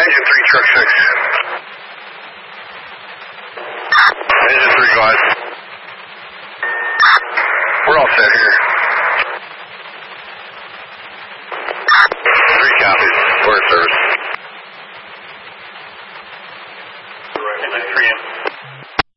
Engine 3, truck 6. Engine 3, guys. We're all set here.